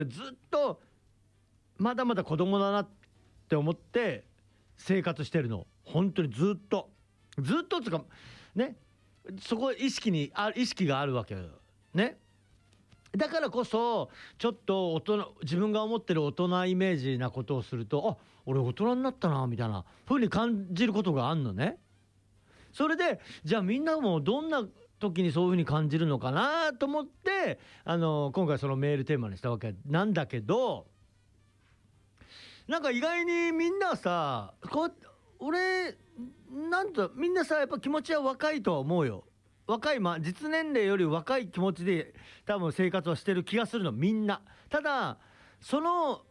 ずっとまだまだ子供だなって思って生活してるの。本当にずっとつうかね、そこ意識があるわけよね。だからこそちょっと自分が思ってる大人イメージなことをすると、あ、俺大人になったなみたいな風に感じることがあんのね。それでじゃあみんなもどんな時にそういう風に感じるのかなと思って今回そのメールテーマにしたわけなんだけど、なんか意外にみんなさ、俺なんとみんなさ、やっぱ気持ちは若いとは思うよ。若い、実年齢より若い気持ちで多分生活をしてる気がするの、みんな。ただその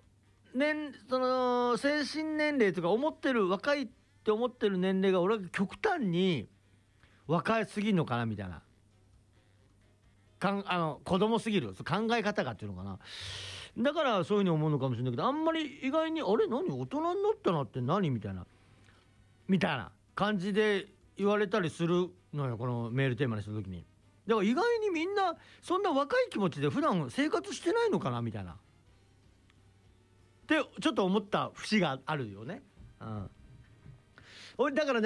精神年齢とか若いって思ってる年齢が俺は極端に若すぎるのかなみたいな、子供すぎる考え方がっていうのかな。だからそういうふうに思うのかもしれないけど、あんまり意外にあれ何大人になったなって何みたいな感じで言われたりするのよ、このメールテーマにした時に。だから意外にみんなそんな若い気持ちで普段生活してないのかなみたいなってちょっと思った節があるよね。俺だから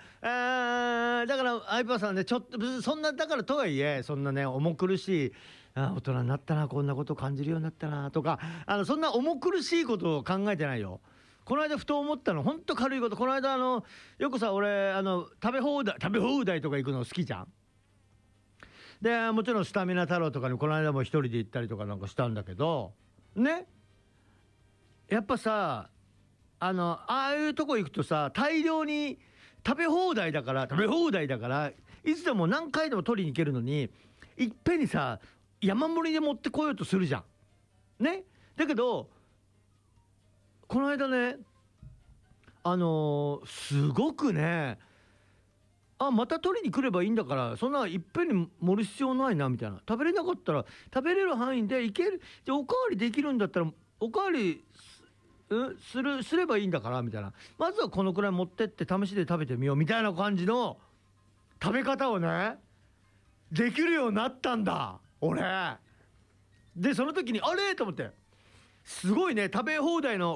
アイパーさんね、ちょっとそんなだからとはいえそんなね重苦しい、大人になったな、こんなこと感じるようになったなとか、そんな重苦しいことを考えてないよ。この間ふと思ったの、ほんと軽いこと。この間よくさ、俺食べ放題とか行くの好きじゃん。でもちろんスタミナ太郎とかにこの間も一人で行ったりとかなんかしたんだけどね。やっぱさ、ああいうとこ行くとさ、大量に食べ放題だからいつでも何回でも取りに行けるのに、いっぺんにさ山盛りで持ってこようとするじゃんね。だけどこの間ね、すごくね、また取りに来ればいいんだから、そんないっぺんに盛る必要ないなみたいな。食べれなかったら食べれる範囲でいける。じゃあおかわりできるんだったらおかわりすればいいんだからみたいな。まずはこのくらい持ってって試しで食べてみようみたいな感じの食べ方をねできるようになったんだ俺で。その時にあれと思って、すごいね、食べ放題の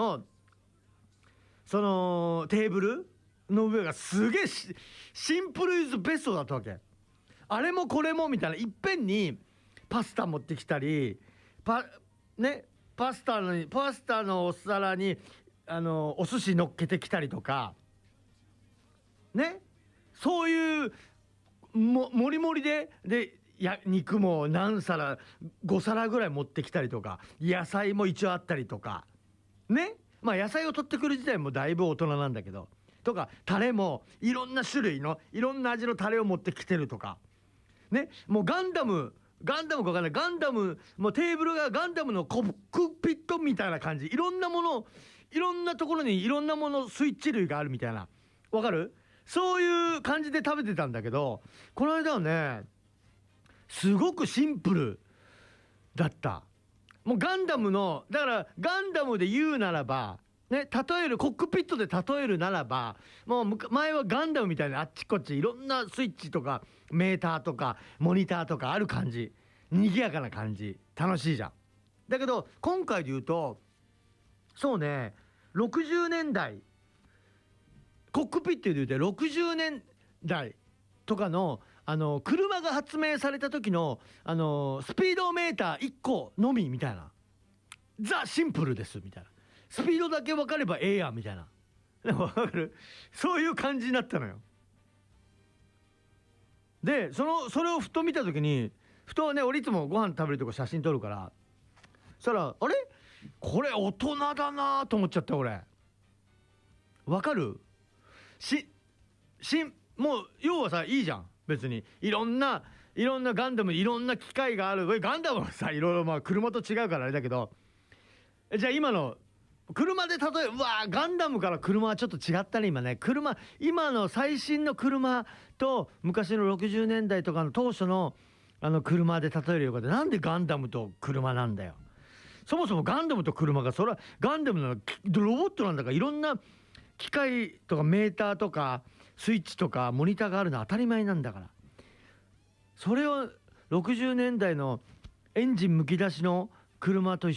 そのテーブルの上がすげえシンプルイズベストだったわけ。あれもこれもみたいな、いっぺんにパスタ持ってきたり、パスタのお皿にお寿司乗っけてきたりとかね、そういうもりもりで肉も何皿5皿ぐらい持ってきたりとか、野菜も一応あったりとかね。野菜を取ってくる時点もだいぶ大人なんだけど、とかタレもいろんな種類のいろんな味のタレを持ってきてるとかね。もうガンダムか分かんない、もうテーブルがガンダムのコックピットみたいな感じ。いろんなところにいろんなものスイッチ類があるみたいな、わかる？そういう感じで食べてたんだけど、この間はねすごくシンプルだった。もうだからガンダムで言うならばね、コックピットで例えるならば、もう前はガンダムみたいなあっちこっちいろんなスイッチとかメーターとかモニターとかある感じ、賑やかな感じ、楽しいじゃん。だけど今回で言うと、そうね、60年代コックピットで言うと60年代とかの車が発明された時のスピードメーター1個のみみたいな、ザ・シンプルですみたいな、スピードだけ分かればええやんみたいな、分かる？そういう感じになったのよ。でそれをふと見た時に、ふとね、俺いつもご飯食べるとこ写真撮るから、そしたらあれこれ大人だなと思っちゃった俺。分かる？もう要はさ、いいじゃん別に。いろんなガンダムいろんな機械がある。ガンダムはさいろいろ車と違うからあれだけど、じゃあ今の車でガンダムから車はちょっと違ったね今ね。今の最新の車と昔の60年代とかの当初の車で例えるようかで、なんでガンダムと車なんだよ。そもそもガンダムと車が、それはガンダムのロボットなんだから、いろんな機械とかメーターとかスイッチとかモニターがあるのは当たり前なんだから、それを60年代のエンジンむき出しの車と一